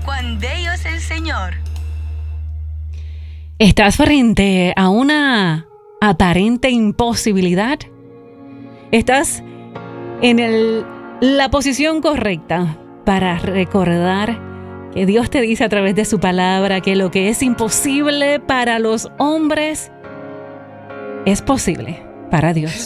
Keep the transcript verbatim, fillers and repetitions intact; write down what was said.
Juan de Dios el Señor. ¿Estás frente a una aparente imposibilidad? ¿Estás en el, la posición correcta para recordar que Dios te dice a través de su palabra que lo que es imposible para los hombres es posible para Dios?